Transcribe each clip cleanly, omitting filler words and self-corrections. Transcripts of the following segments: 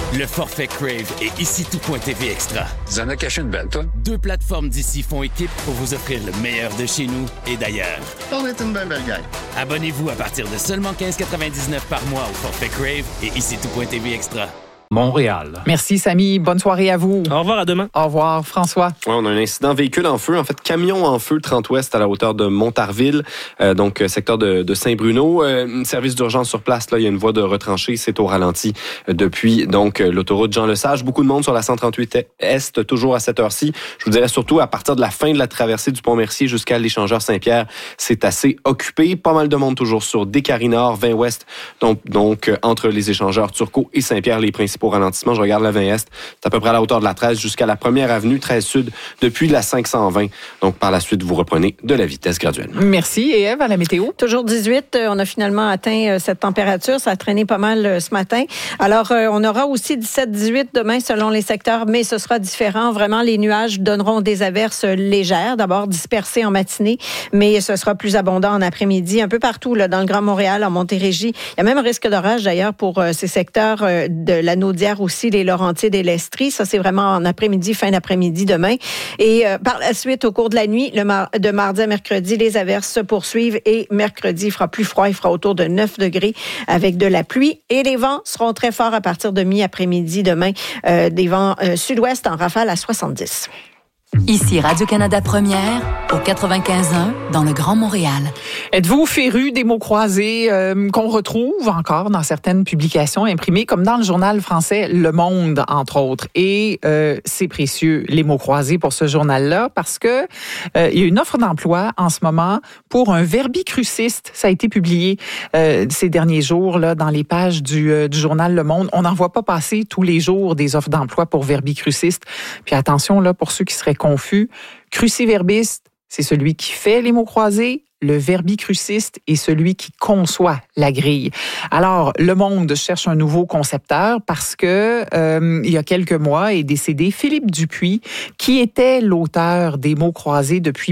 Le forfait Crave et ici tout.tv Extra. Tu en as caché une belle, toi? 2 plateformes d'ici font équipe pour vous offrir le meilleur de chez nous et d'ailleurs. On est une belle gang. Abonnez-vous à partir de seulement 15,99 par mois au forfait Crave et ici tout.tv Extra. Montréal. Merci, Samy. Bonne soirée à vous. Au revoir, à demain. Au revoir, François. Ouais, on a un incident véhicule en feu, en fait, camion en feu, 30 ouest à la hauteur de Montarville, donc secteur de Saint-Bruno. Service d'urgence sur place, là, il y a une voie de retranchée, c'est au ralenti depuis donc l'autoroute Jean-Lesage. Beaucoup de monde sur la 138 Est, toujours à cette heure-ci. Je vous dirais surtout à partir de la fin de la traversée du Pont-Mercier jusqu'à l'échangeur Saint-Pierre, c'est assez occupé. Pas mal de monde toujours sur Descaries Nord, 20 ouest, donc entre les échangeurs Turcot et Saint-Pierre, les principaux ralentissement. Je regarde la 20 Est, c'est à peu près à la hauteur de la 13 jusqu'à la 1er avenue, 13 Sud, depuis la 520. Donc, par la suite, vous reprenez de la vitesse graduellement. Merci. Et Ève, à la météo? Toujours 18. On a finalement atteint cette température. Ça a traîné pas mal ce matin. Alors, on aura aussi 17-18 demain selon les secteurs, mais ce sera différent. Vraiment, les nuages donneront des averses légères, d'abord dispersées en matinée, mais ce sera plus abondant en après-midi, un peu partout là, dans le Grand Montréal, en Montérégie. Il y a même un risque d'orage, d'ailleurs, pour ces secteurs de la Naudière aussi, les Laurentides et l'Estrie. Ça, c'est vraiment en après-midi, fin d'après-midi demain. Et par la suite, au cours de la nuit, de mardi à mercredi, les averses se poursuivent et mercredi, il fera plus froid. Il fera autour de 9 degrés avec de la pluie. Et les vents seront très forts à partir de mi-après-midi demain. Des vents sud-ouest en rafale à 70. Ici Radio-Canada Première, au 95.1, dans le Grand Montréal. Êtes-vous féru des mots croisés qu'on retrouve encore dans certaines publications imprimées, comme dans le journal français Le Monde, entre autres? Et c'est précieux, les mots croisés pour ce journal-là, parce que il y a une offre d'emploi en ce moment pour un verbicruciste. Ça a été publié ces derniers jours là, dans les pages du journal Le Monde. On n'en voit pas passer tous les jours des offres d'emploi pour verbicruciste. Puis attention, là, pour ceux qui seraient confus, cruciverbiste, c'est celui qui fait les mots croisés. Le verbicruciste est celui qui conçoit la grille. Alors, Le Monde cherche un nouveau concepteur parce que il y a quelques mois est décédé Philippe Dupuis, qui était l'auteur des mots croisés depuis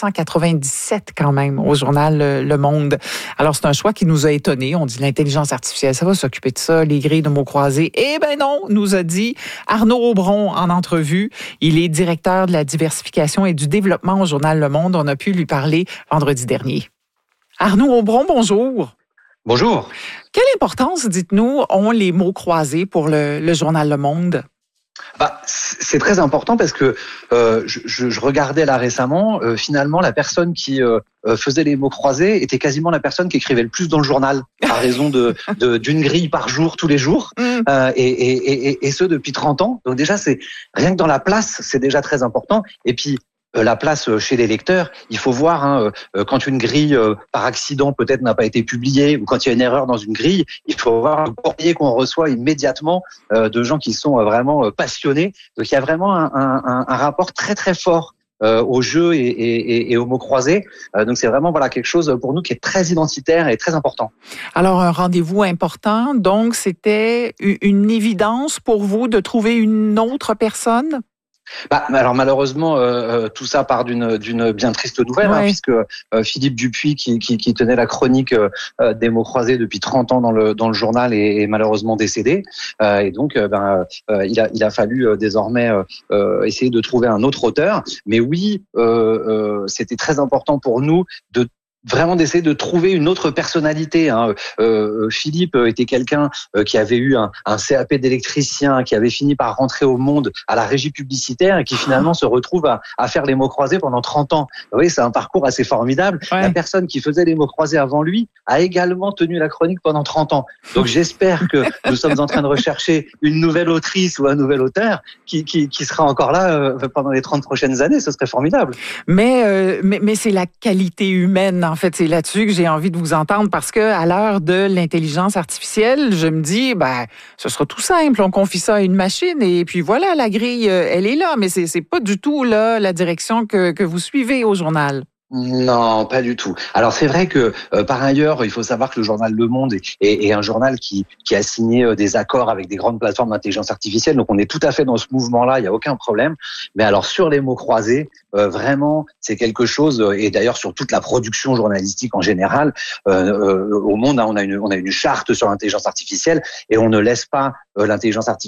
1997 quand même au journal Le Monde. Alors, c'est un choix qui nous a étonnés. On dit l'intelligence artificielle, ça va s'occuper de ça, les grilles de mots croisés. Eh ben non, nous a dit Arnaud Aubron en entrevue. Il est directeur de la diversification et du développement au journal Le Monde. On a pu lui parler vendredi dernier. Arnaud Aubron, bonjour. Bonjour. Quelle importance, dites-nous, ont les mots croisés pour le journal Le Monde? C'est très important parce que je regardais là récemment, finalement, la personne qui faisait les mots croisés était quasiment la personne qui écrivait le plus dans le journal, à raison d'une grille par jour, tous les jours, et ce depuis 30 ans. Donc déjà, c'est rien que dans la place, c'est déjà très important. Et puis, la place chez les lecteurs, il faut voir quand une grille par accident peut-être n'a pas été publiée ou quand il y a une erreur dans une grille, il faut voir le courrier qu'on reçoit immédiatement de gens qui sont vraiment passionnés. Donc il y a vraiment un rapport très très fort au jeu et aux mots croisés. Donc c'est vraiment quelque chose pour nous qui est très identitaire et très important. Alors un rendez-vous important, donc c'était une évidence pour vous de trouver une autre personne? Alors malheureusement, tout ça part d'une bien triste nouvelle, puisque Philippe Dupuis, qui tenait la chronique des mots croisés depuis 30 ans dans le journal, est malheureusement décédé. Et donc, il a fallu désormais essayer de trouver un autre auteur. Mais oui, c'était très important pour nous de vraiment d'essayer de trouver une autre personnalité. Philippe était quelqu'un qui avait eu un CAP d'électricien, qui avait fini par rentrer au Monde à la régie publicitaire et qui finalement se retrouve à faire les mots croisés pendant 30 ans. Vous voyez, c'est un parcours assez formidable. Ouais. La personne qui faisait les mots croisés avant lui a également tenu la chronique pendant 30 ans. Donc j'espère que nous sommes en train de rechercher une nouvelle autrice ou un nouvel auteur qui sera encore là pendant les 30 prochaines années. Ce serait formidable. Mais c'est la qualité humaine. En fait, c'est là-dessus que j'ai envie de vous entendre parce que à l'heure de l'intelligence artificielle, je me dis, ce sera tout simple. On confie ça à une machine et puis voilà, la grille, elle est là. Mais c'est pas du tout là la direction que vous suivez au journal. Non, pas du tout. Alors c'est vrai que par ailleurs, il faut savoir que le journal Le Monde est un journal qui a signé des accords avec des grandes plateformes d'intelligence artificielle. Donc on est tout à fait dans ce mouvement-là, il y a aucun problème. Mais alors sur les mots croisés, vraiment c'est quelque chose. Et d'ailleurs sur toute la production journalistique en général, au Monde, on a une charte sur l'intelligence artificielle et on ne laisse pas l'intelligence artificielle